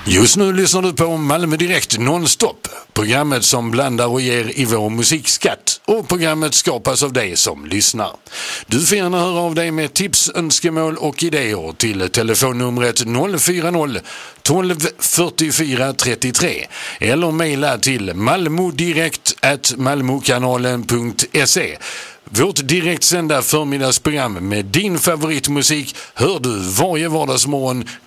Just nu lyssnar du på Malmö Direkt nonstop. Programmet som blandar och ger i vår musikskatt. Och programmet skapas av dig som lyssnar. Du får gärna höra av dig med tips, önskemål och idéer till telefonnumret 040 12 44 33 eller mejla till malmodirekt@malmokanalen.se. Vårt direktsända förmiddagsprogram med din favoritmusik hör du varje vardagsmorgon